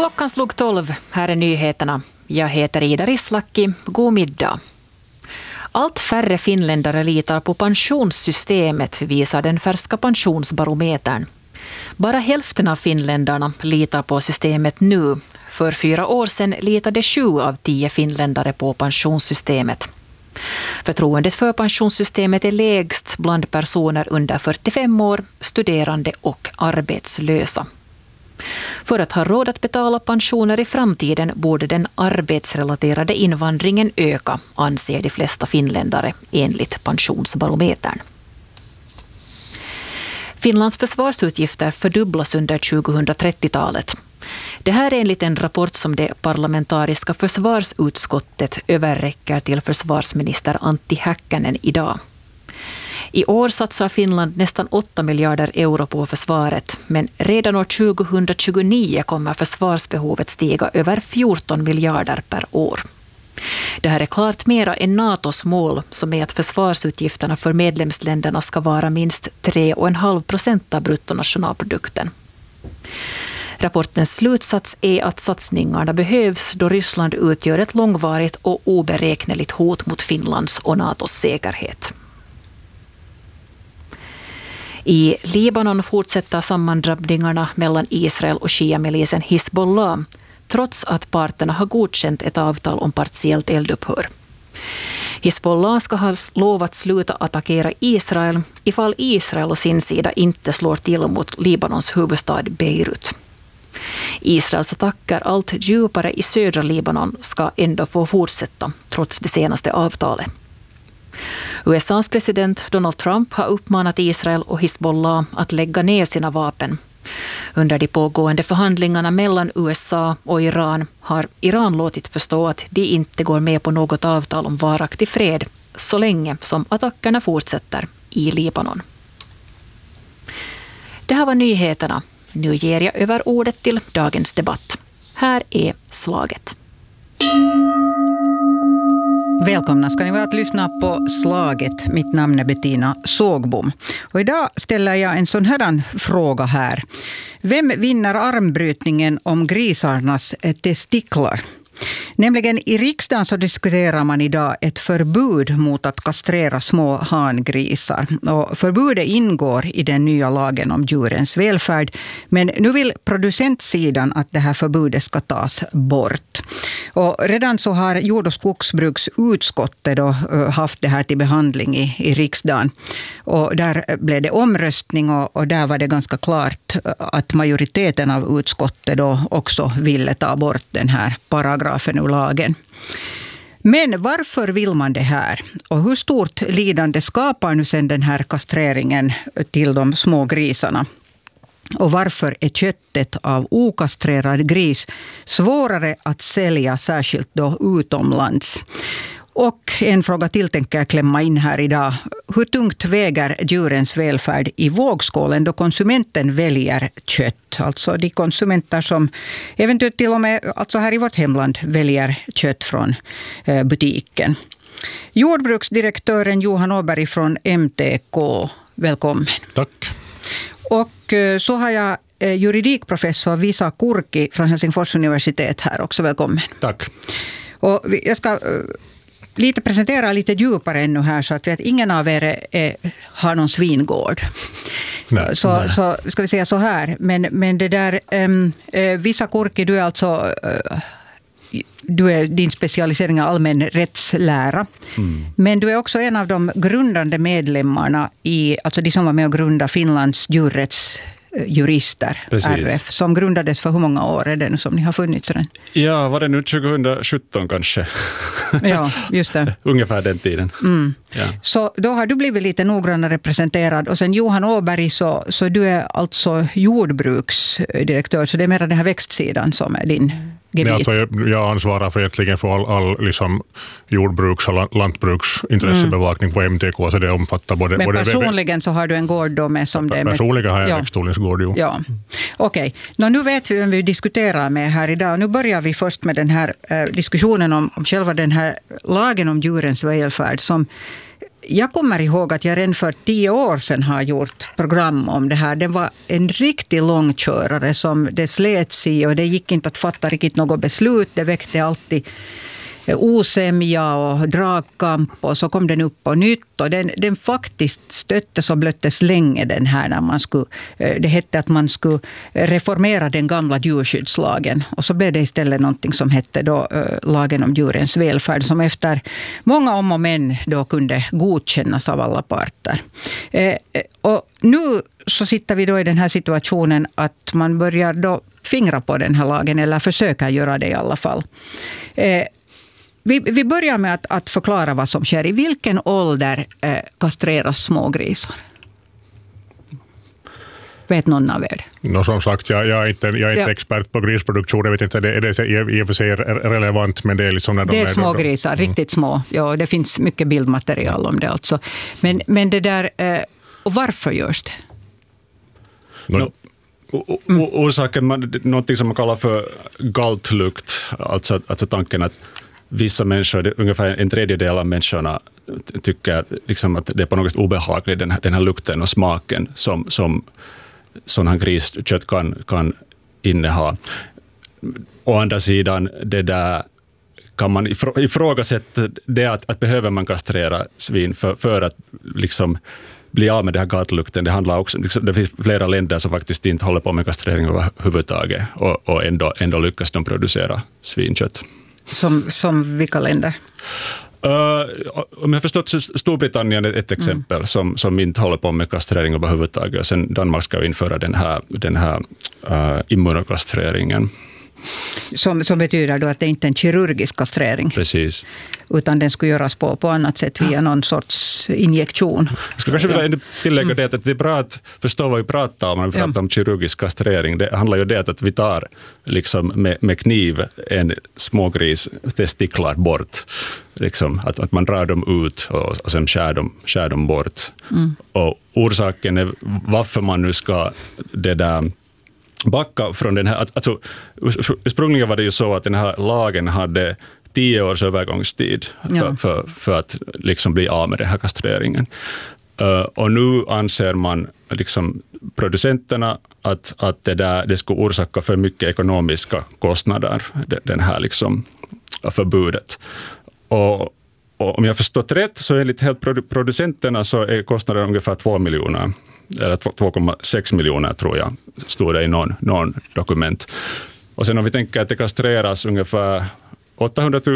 Klockan slog 12. Här är nyheterna. Jag heter Ida Rislaki. God middag. Allt färre finländare litar på pensionssystemet, visar den färska pensionsbarometern. Bara hälften av finländarna litar på systemet nu. För 4 år sedan litade 7 av 10 finländare på pensionssystemet. Förtroendet för pensionssystemet är lägst bland personer under 45 år, studerande och arbetslösa. För att ha råd att betala pensioner i framtiden borde den arbetsrelaterade invandringen öka, anser de flesta finländare enligt pensionsbarometern. Finlands försvarsutgifter fördubblas under 2030-talet. Det här är enligt en rapport som det parlamentariska försvarsutskottet överräcker till försvarsminister Antti Häkkänen idag. I år satsar Finland nästan 8 miljarder euro på försvaret, men redan år 2029 kommer försvarsbehovet stiga över 14 miljarder per år. Det här är klart mera än NATOs mål, som är att försvarsutgifterna för medlemsländerna ska vara minst 3,5% av bruttonationalprodukten. Rapportens slutsats är att satsningarna behövs då Ryssland utgör ett långvarigt och oberäkneligt hot mot Finlands och NATOs säkerhet. I Libanon fortsätter sammandrabbningarna mellan Israel och Shia-milisen Hizbollah, trots att parterna har godkänt ett avtal om partiellt eldupphör. Hizbollah ska ha lovat sluta attackera Israel ifall Israel och sin sida inte slår till mot Libanons huvudstad Beirut. Israels attacker allt djupare i södra Libanon ska ändå få fortsätta, trots det senaste avtalet. USAs president Donald Trump har uppmanat Israel och Hizbollah att lägga ner sina vapen. Under de pågående förhandlingarna mellan USA och Iran har Iran låtit förstå att de inte går med på något avtal om varaktig fred så länge som attackerna fortsätter i Libanon. Det här var nyheterna. Nu ger jag över ordet till dagens debatt. Här är slaget. Välkomna ska ni vara att lyssna på Slaget. Mitt namn är Bettina Sågbom. Och idag ställer jag en sån här fråga här. Vem vinner armbrytningen om grisarnas testiklar? Nämligen i riksdagen så diskuterar man idag ett förbud mot att kastrera små hangrisar. Och förbudet ingår i den nya lagen om djurens välfärd. Men nu vill producentsidan att det här förbudet ska tas bort. Och redan så har jord- och skogsbruksutskottet då haft det här till behandling i riksdagen. Och där blev det omröstning och där var det ganska klart att majoriteten av utskottet då också ville ta bort den här paragrafen ur lagen. Men varför vill man det här? Och hur stort lidande skapar nu sen den här kastreringen till de små grisarna? Och varför är köttet av okastrerad gris svårare att sälja, särskilt då utomlands? Och en fråga till tänker jag klämma in här idag. Hur tungt väger djurens välfärd i vågskålen då konsumenten väljer kött? Alltså de konsumenter som eventuellt till och med alltså här i vårt hemland väljer kött från butiken. Jordbruksdirektören Johan Åberg från MTK, välkommen. Tack. Och så har jag juridikprofessor Visa Kurki från Helsingfors universitet här också, välkommen. Tack. Och jag ska presentera lite djupare ännu här så att ingen av er har någon svingård. Nej. Så ska vi säga så här. Men det där, Visa Kurki, du är alltså din specialisering är allmän rättslära. Men du är också en av de grundande medlemmarna alltså de som var med och grundade Finlands djurrättsjurister, RF, som grundades för hur många år är det nu som ni har funnits redan? Ja, var det nu 2017 kanske? Ja, just det. Ungefär den tiden. Ja. Så då har du blivit lite noggrannare representerad. Och sen Johan Åberg, så du är alltså jordbruksdirektör, så det är mer den här växtsidan som är din gebit. Alltså, jag ansvarar för egentligen för all liksom, jordbruks- och lantbruksintressobevakning på MTK, så det omfattar både... Men personligen så har du en gård då med som det är... Personligen har jag växtodlingsgård, jo. Ja, okej. Nu vet vi vem vi diskuterar med här idag. Nu börjar vi först med den här diskussionen om själva den här lagen om djurens välfärd som Jag kommer ihåg att jag redan för 10 år sedan har gjort program om det här. Det var en riktigt långkörare som det slets i och det gick inte att fatta riktigt något beslut. Det väckte alltid osämja och dragkamp och så kom den upp på nytt. Och den faktiskt stöttes och blöttes länge den här när man skulle, det hette att man skulle reformera den gamla djurskyddslagen. Och så blev det istället någonting som hette då lagen om djurens välfärd som efter många om och men då kunde godkännas av alla parter. Och nu så sitter vi då i den här situationen att man börjar då fingra på den här lagen eller försöka göra det i alla fall. Vi börjar med att förklara vad som sker. I vilken ålder kastreras smågrisar? Vet någon av er? Som sagt, jag är inte expert på grisproduktion. Jag vet inte, är det i och för sig relevant, men det är liksom när det är små grisar, riktigt små. Ja, det finns mycket bildmaterial om det alltså. Men det där, och varför görs det? Orsaken, något som man kallar för galtlukt, alltså tanken att vissa människor, ungefär en tredjedel av människorna tycker liksom att det är på något obehagligt, den här lukten och smaken som sån här griskött kan inneha. Å andra sidan, det där kan man ifrågasätta det att behöver man kastrera svin för att liksom bli av med den här gatlukten. Det handlar också, det finns flera länder som faktiskt inte håller på med kastrering överhuvudtaget och ändå lyckas de producera svinkött. Som vilka länder? Om jag förstått Storbritannien är ett exempel som inte håller på med kastrering överhuvudtaget. Och sen Danmark ska införa den här immunokastreringen. Som betyder då att det inte är en kirurgisk kastrering. Precis. Utan den skulle göras på annat sätt via någon sorts injektion. Jag skulle kanske vilja tillägga det att det är bra att förstå vad vi pratar om när vi pratar om kirurgisk kastrering. Det handlar ju om att vi tar liksom med kniv en smågris testiklar bort. Liksom, att man drar dem ut och sen skär dem bort. Och orsaken är varför man nu ska det där backa från den här, alltså ursprungligen var det ju så att den här lagen hade 10 års övergångstid för att liksom bli av med den här kastreringen. Och nu anser man liksom producenterna att det skulle orsaka för mycket ekonomiska kostnader, den här liksom förbudet. Och om jag förstått rätt så enligt helt producenterna så är kostnaden ungefär 2 miljoner. Eller 2,6 miljoner tror jag, stod det i någon dokument. Och sen om vi tänker att det kastreras ungefär 800 000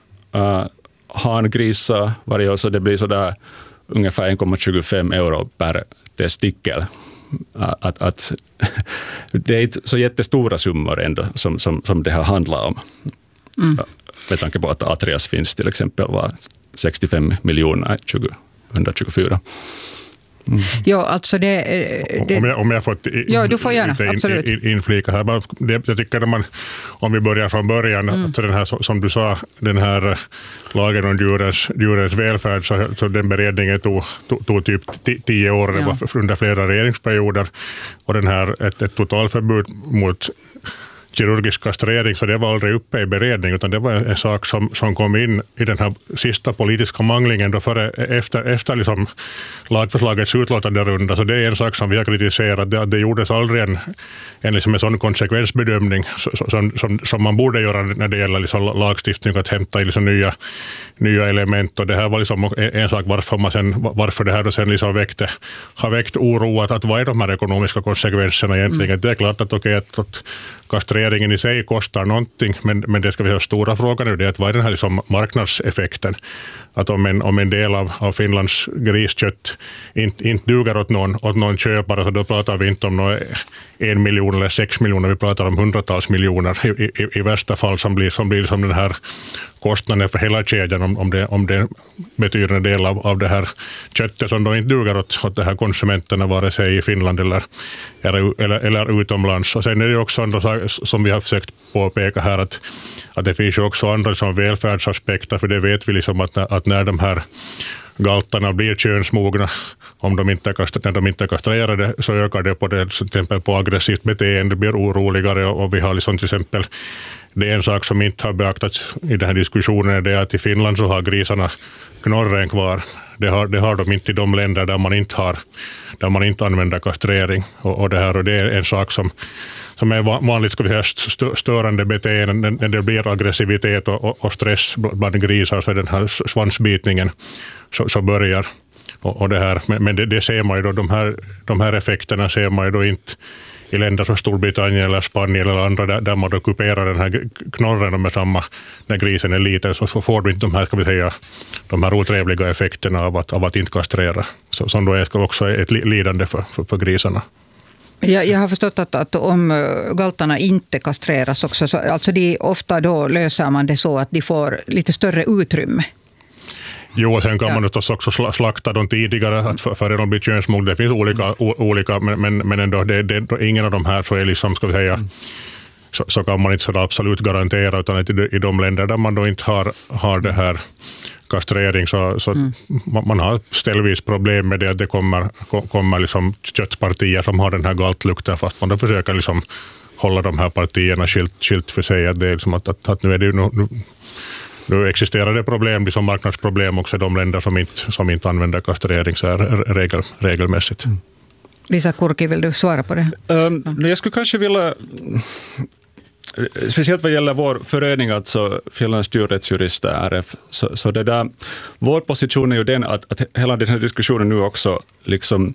hangrisar varje år, så det blir sådär ungefär 1,25 euro per testikel. Att det är inte så jättestora summor ändå som det här handlar om. Med tanke på att Atrias finns till exempel var 65 miljoner 2024. Ja, alltså om jag fått du får gärna, inflika här. Jag tycker att om vi börjar från början, alltså den här, som du sa, den här lagen om djurens välfärd, så den beredningen tog typ 10 år, det var under flera regeringsperioder, och den här ett totalförbud mot kirurgisk kastrering, så det var aldrig uppe i beredning, utan det var en sak som kom in i den här sista politiska manglingen då efter liksom lagförslagets utlåtande runda. Så det är en sak som vi har kritiserat, det gjordes aldrig en sån konsekvensbedömning som man borde göra när det gäller liksom lagstiftning, att hämta i liksom nya element, och det här var liksom en sak varför det här då sen liksom har väckt oro att vad är de här ekonomiska konsekvenserna egentligen. Det är klart att att kastreringen i sig kostar någonting, men det ska vi ha stora frågan nu, det är att vad är den här liksom marknadseffekten? Att om en del av Finlands griskött inte duger åt någon köpare, så då pratar vi inte om 1 miljon eller 6 miljoner, vi pratar om hundratals miljoner i värsta fall som blir som den här kostnaden för hela kedjan, om det betyder en del av det här köttet som då inte duger åt det här konsumenterna, vare sig i Finland eller utomlands. Och sen är det också andra som vi har försökt påpeka här, att det finns ju också andra som välfärdsaspekter, för det vet vi liksom att när de här galtarna blir könsmogna, när de inte är kastrerade, så ökar det på det, till exempel på aggressivt beteende, blir oroligare, och vi har liksom till exempel Det är en sak som inte har beaktats i den här diskussionen, det är att i Finland så har grisarna knorren kvar. Det har de inte i de länder där man inte använder kastrering. Och det är en sak som är vanligt, ska vi säga, störande beteende. När det blir aggressivitet och stress bland grisar, så är den här svansbitningen så börjar. Och det här, men det ser man ju då, de här effekterna ser man ju då inte i länder som Storbritannien eller Spanien eller andra där man kuperar den här knorren med samma, när grisen är liten, så får du inte de här, ska vi säga, de här otrevliga effekterna av att inte kastrera, som då är också ett lidande för grisarna. Jag har förstått att om galtarna inte kastreras också, så alltså ofta då löser man det så att de får lite större utrymme. Jo, sen kan man också slakta dem tidigare före de blir könsmogna. Det finns olika men ändå ingen av de här så är liksom, ska vi säga, så kan man inte så absolut garantera, utan att i de länder där man då inte har det här kastrering, så man har ställvis problem med det, att det kommer liksom köttpartier som har den här galtlukten, fast man då försöker liksom hålla de här partierna skilt för sig. Att det är liksom att nu är det ju nu existerar det problem, liksom marknadsproblem också i de länder som inte använder kastrering så regelmässigt. Visa Kurki, vill du svara på det? Jag skulle kanske vilja, speciellt vad gäller vår förening, alltså Finlands djurrättsjurister, RF, så det där, vår position är ju den att hela den här diskussionen nu också liksom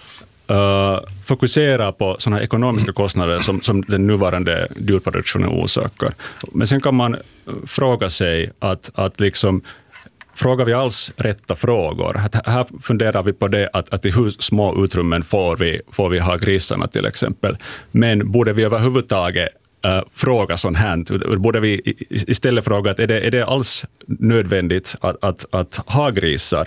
fokusera på sådana ekonomiska kostnader som den nuvarande djurproduktionen orsakar. Men sen kan man fråga sig att liksom, frågar vi alls rätta frågor? Här funderar vi på det att i hur små utrymmen får vi ha grisarna till exempel. Men borde vi överhuvudtaget fråga sånt här? Borde vi istället fråga att är det alls nödvändigt att ha grisar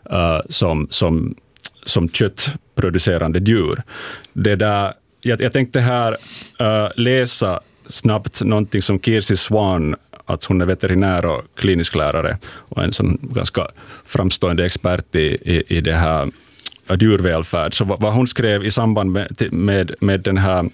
som köttproducerande djur? Det där, jag tänkte här läsa snabbt någonting som Kirsi Swan, att hon är veterinär och klinisk lärare och en sån ganska framstående expert i det här djurvälfärd. Så vad hon skrev i samband med den här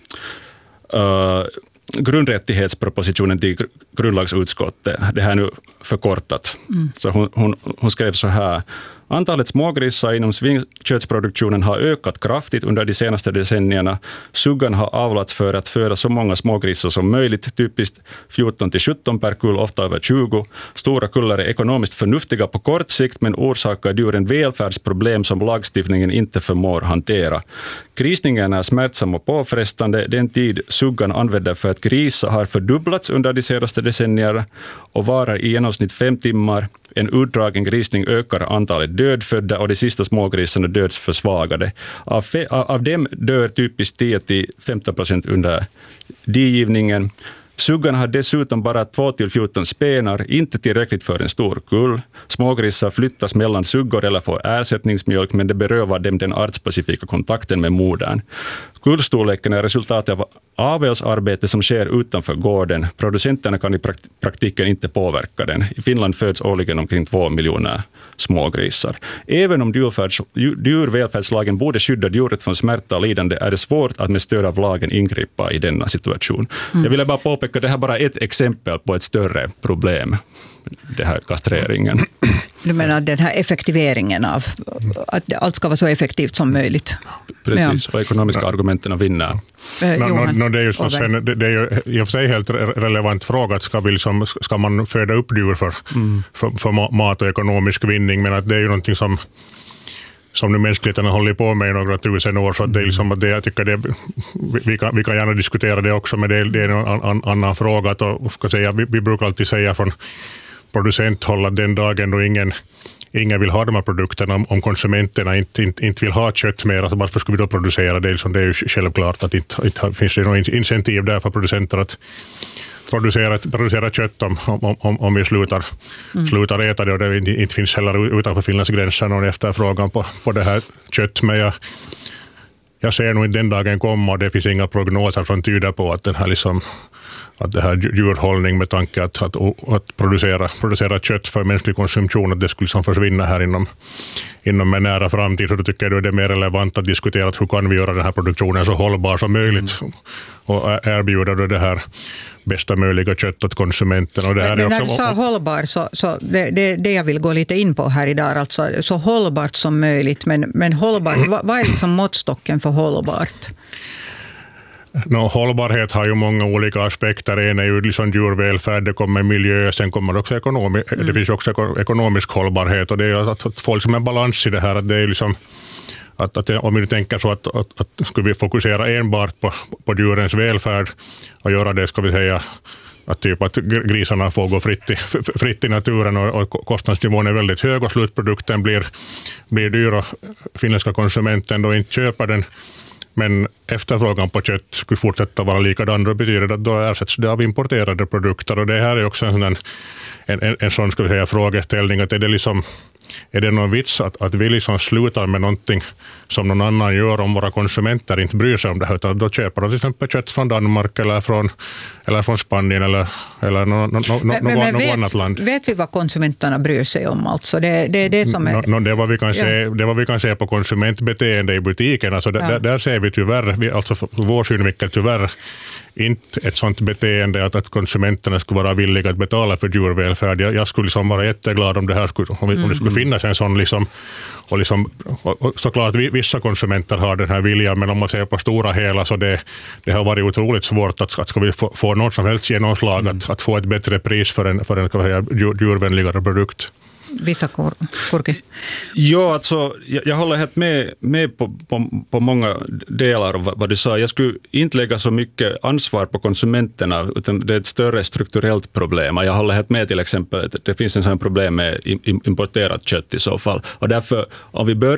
grundrättighetspropositionen till grundlagsutskottet, det här är nu förkortat. Så hon skrev så här: antalet smågrisar inom svinköttsproduktionen har ökat kraftigt under de senaste decennierna. Suggan har avlats för att föda så många smågrisar som möjligt, typiskt 14-17 per kull, ofta över 20. Stora kullar är ekonomiskt förnuftiga på kort sikt, men orsakar djuren välfärdsproblem som lagstiftningen inte förmår hantera. Grisningen är smärtsam och påfrestande. Den tid suggan använder för att grisa har fördubblats under de senaste decennierna och varar i genomsnitt 5 timmar. En utdragen grisning ökar antalet dödfödda och de sista smågrisarna dödsförsvagade. Av dem dör typiskt 10-15% under digivningen. Suggan har dessutom bara 2-14 spenar, inte tillräckligt för en stor kull. Smågrisar flyttas mellan suggor eller får ersättningsmjölk, men det berövar dem den artspecifika kontakten med modern. Kullstorleken är resultatet av avelsarbete som sker utanför gården. Producenterna kan i praktiken inte påverka den. I Finland föds årligen omkring 2 miljoner smågrisar. Även om djurvälfärdslagen borde skydda djuret från smärta och lidande, är det svårt att med stöd av lagen ingripa i denna situation. Jag ville bara påpeka att det här bara är ett exempel på ett större problem, det här kastreringen. Du menar den här effektiveringen av att allt ska vara så effektivt som möjligt? Precis, och ekonomiska argumenten vinner. Det är ju i och för sig helt relevant fråga, att ska man föda upp djur för mat och ekonomisk vinning, men att det är ju någonting som nu mänskligheten har hållit på med i några tusen år, så att det är liksom att det, jag tycker vi kan gärna diskutera det också, men det är en annan fråga. Att, ska säga, vi brukar alltid säga från producenthåll att den dagen då ingen vill ha de här produkterna, om konsumenterna inte vill ha kött mer, alltså varför ska vi då producera det? Det är ju självklart att inte finns det någon incentiv där för producenter att producera kött om vi slutar äta det, och det inte finns heller utanför Finlands gränser någon efterfrågan på det här kött. Men jag ser nog inte den dagen komma, och det finns inga prognoser som tyder på att den här att det här djurhållning med tanke att producera kött för mänsklig konsumtion, att det skulle försvinna här inom en nära framtid, så då tycker jag det är mer relevant att diskutera hur kan vi göra den här produktionen så hållbar som möjligt och erbjuda det här bästa möjliga kött åt konsumenten. Och det här men är när också, du sa hållbar, så det jag vill gå lite in på här idag, alltså så hållbart som möjligt, men hållbart, vad är liksom måttstocken för hållbart? Hållbarhet har ju många olika aspekter. En är ju liksom djurvälfärd, det kommer miljö, sen kommer också det finns också ekonomisk hållbarhet, och det är att få liksom en balans i det här, att det är liksom att om vi tänker så att skulle vi fokusera enbart på djurens välfärd och göra det, ska vi säga, att grisarna får gå fritt i naturen och kostnadsnivån är väldigt hög och slutprodukten blir dyr och finländska konsumenten då inte köper den, men efterfrågan på kött skulle fortsätta vara likadan, då betyder det att då ersätts det av importerade produkter. Och det här är också en sån, ska vi säga, frågeställning, att är det någon vits att vi liksom slutar med någonting som någon annan gör om våra konsumenter inte bryr sig om det här, utan då köper de till exempel kött från Danmark eller från Spanien eller något annat land. Vet vi vad konsumenterna bryr sig om? Alltså det är det som är... Det var vi kan se på konsumentbeteende i butiken. Alltså där ser vi tyvärr, alltså vår synvinkel tyvärr, inte ett sånt beteende att konsumenterna skulle vara villiga att betala för djurvälfärd. Jag skulle liksom vara jätteglad om det här om det skulle finnas en sån och såklart vissa konsumenter har den här viljan, men om man ser på stora hela så det har varit otroligt svårt att ska vi få något som helst genomslag att få ett bättre pris för en djurvänligare produkt. Vissa Kurki. Ja, alltså, jag håller helt med på många delar av vad du sa. Jag skulle inte lägga så mycket ansvar på konsumenterna, utan det är ett större strukturellt problem. Jag håller helt med till exempel att det finns en sån problem med importerat kött i så fall. Och därför, om vi börjar